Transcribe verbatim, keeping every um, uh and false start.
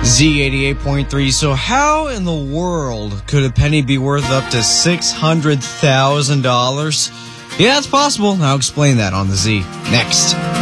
Z eighty-eight point three. So how in the world could a penny be worth up to six hundred thousand dollars? Yeah, it's possible. I'll explain that on the Z next.